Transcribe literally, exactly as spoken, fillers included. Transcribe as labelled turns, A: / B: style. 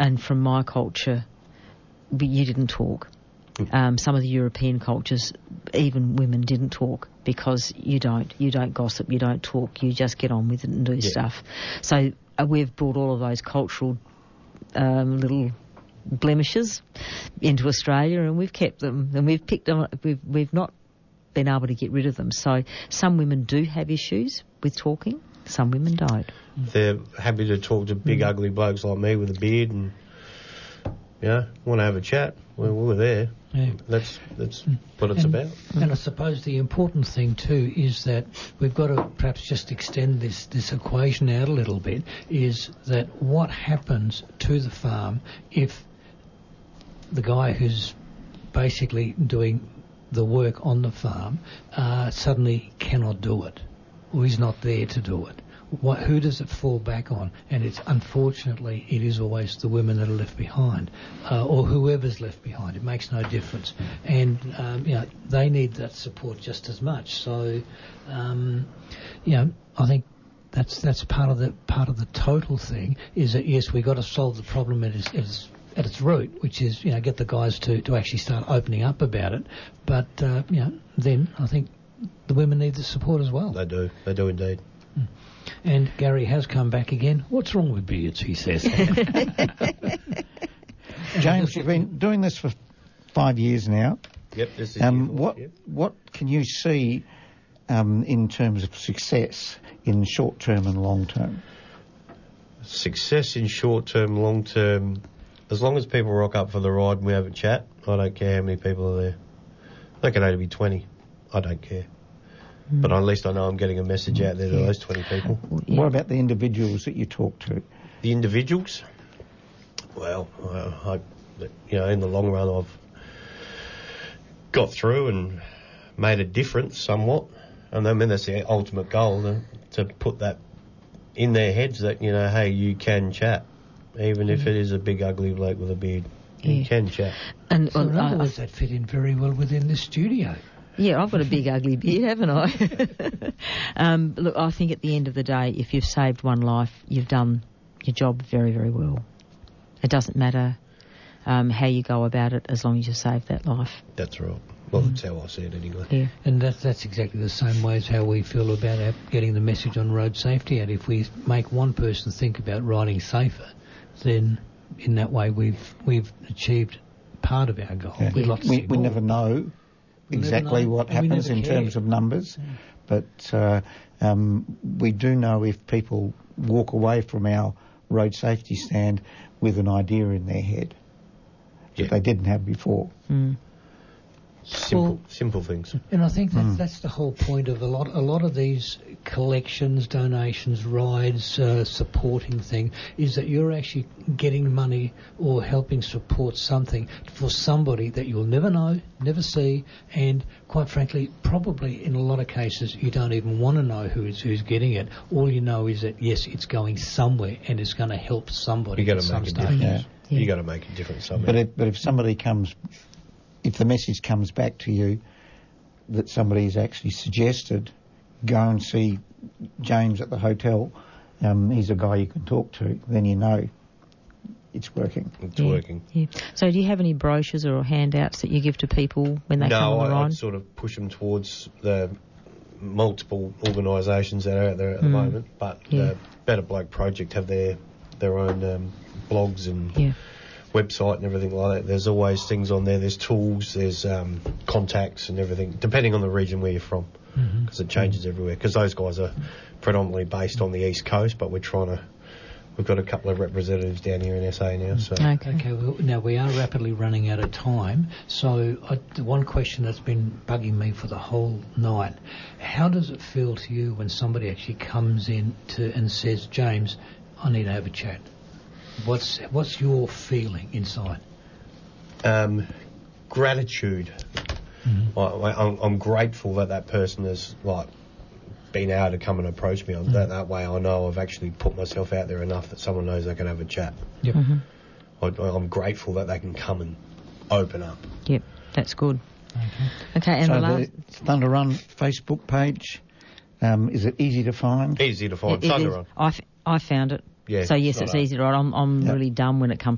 A: and from my culture, we, you didn't talk. Um, some of the European cultures, even women didn't talk because you don't. You don't gossip, you don't talk, you just get on with it and do yeah. stuff. So uh, we've brought all of those cultural um, little blemishes into Australia, and we've kept them, and we've picked them. We've we've not been able to get rid of them. So some women do have issues with talking, some women don't.
B: They're happy to talk to big mm. ugly blokes like me with a beard and, you know, want to have a chat. Well, we're there. Yeah. That's that's what it's
C: and,
B: about.
C: And I suppose the important thing too is that we've got to perhaps just extend this, this equation out a little bit, is that what happens to the farm if the guy who's basically doing the work on the farm uh, suddenly cannot do it, or is not there to do it? What, who does it fall back on? And it's unfortunately it is always the women that are left behind, uh, or whoever's left behind. It makes no difference, and um, you know they need that support just as much. So, um, you know, I think that's that's part of the part of the total thing. Is that yes, we've got to solve the problem at its, at its, at its root, which is you know get the guys to, to actually start opening up about it. But uh, you know, then I think the women need the support as well.
B: They do. They do indeed.
C: Mm. And Gary has come back again. What's wrong with beards, he says.
D: James, you've been doing this for five years now.
B: Yep, this is
D: um,
B: year
D: what
B: yep.
D: what can you see um, in terms of success in short term and long term?
B: Success in short term, long term, as long as people rock up for the ride and we have a chat, I don't care how many people are there. They can only be twenty. I don't care. But at least I know I'm getting a message out there to yeah. those twenty people.
D: Yeah. What about the individuals that you talk to?
B: The individuals? Well, I hope that, you know, in the long run I've got through and made a difference somewhat. And I mean, that's the ultimate goal, to, to put that in their heads that, you know, hey, you can chat. Even mm. if it is a big ugly bloke with a beard. Yeah. You can chat.
C: And so in other words, that fit in very well within this studio.
A: Yeah, I've got a big ugly beard, haven't I? um, look, I think at the end of the day, if you've saved one life, you've done your job very, very well. It doesn't matter um, how you go about it as long as you save that life.
B: That's right. Well, mm. that's how I see it anyway.
A: Yeah.
C: And that's, that's exactly the same way as how we feel about our, getting the message on road safety out. If we make one person think about riding safer, then in that way we've we've achieved part of our goal.
D: Yeah.
C: We'd like to
D: we
C: see
D: we
C: more.
D: never know exactly what happens in
C: care.
D: terms of numbers,
C: yeah.
D: but uh, um, we do know if people walk away from our road safety stand with an idea in their head
B: yeah.
D: that they didn't have before.
A: Mm.
B: Simple,
C: well,
B: simple things.
C: And I think that
D: mm.
C: that's the whole point of a lot. A lot of these collections, donations, rides, uh, supporting thing is that you're actually getting money or helping support something for somebody that you'll never know, never see, and quite frankly, probably in a lot of cases you don't even want to know who is who's getting it. All you know is that yes, it's going somewhere and it's going to help somebody.
B: You got to make a difference.
D: Yeah.
B: Yeah. You got to make a difference somewhere.
D: But if, but if somebody comes. If the message comes back to you that somebody has actually suggested, go and see James at the hotel, um, he's a guy you can talk to, then you know it's working.
B: It's
A: yeah,
B: working.
A: Yeah. So do you have any brochures or handouts that you give to people when they
B: no,
A: come on the ride?
B: No, I sort of push them towards the multiple organisations that are out there at
A: mm.
B: the moment, but
A: yeah.
B: the Better Bloke Project have their, their own um, blogs and...
A: Yeah.
B: website and everything like that. There's always things on there. There's tools, there's um, contacts and everything, depending on the region where you're from, because mm-hmm. it changes mm-hmm. everywhere. Because those guys are predominantly based on the East Coast, but we're trying to. We've got a couple of representatives down here in S A now. So
A: okay.
C: Okay. Well, now we are rapidly running out of time. So I, the one question that's been bugging me for the whole night: how does it feel to you when somebody actually comes in to and says, "James, I need to have a chat"? What's what's your feeling inside?
B: Um, gratitude.
C: Mm-hmm.
B: I, I'm, I'm grateful that that person has like been able to come and approach me. Mm-hmm. That that way, I know I've actually put myself out there enough that someone knows they can have a chat.
C: Yep.
A: Mm-hmm.
B: I, I'm grateful that they can come and open up.
A: Yep, that's good.
C: Okay.
A: Okay, and
D: so
A: the last
D: the Thunder Run Facebook page, um, is it easy to find?
B: Easy to find.
A: It, it
B: Thunder
A: is.
B: Run.
A: I, f- I found it.
B: Yeah,
A: so yes,
B: it's
A: it's
B: not
A: easy to ride. I'm I'm
D: yep.
A: really dumb when it comes